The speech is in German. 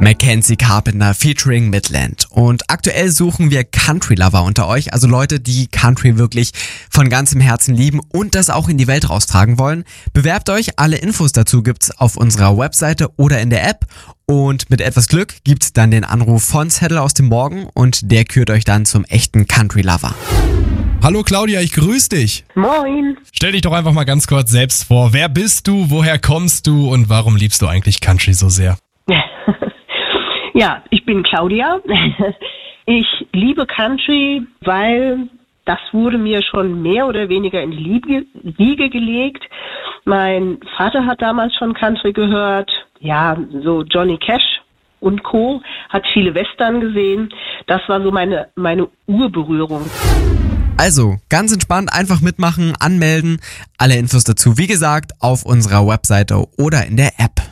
Mackenzie Carpenter featuring Midland. Und aktuell suchen wir Country-Lover unter euch, also Leute, die Country wirklich von ganzem Herzen lieben und das auch in die Welt raustragen wollen. Bewerbt euch, alle Infos dazu gibt's auf unserer Webseite oder in der App. Und mit etwas Glück gibt's dann den Anruf von Zettel aus dem Morgen und der kürt euch dann zum echten Country-Lover. Hallo Claudia, ich grüße dich. Moin. Stell dich doch einfach mal ganz kurz selbst vor. Wer bist du, woher kommst du und warum liebst du eigentlich Country so sehr? Ja, ich bin Claudia. Ich liebe Country, weil das wurde mir schon mehr oder weniger in die Wiege gelegt. Mein Vater hat damals schon Country gehört. Ja, so Johnny Cash und Co. Hat viele Western gesehen. Das war so meine Urberührung. Also, ganz entspannt, einfach mitmachen, anmelden. Alle Infos dazu, wie gesagt, auf unserer Webseite oder in der App.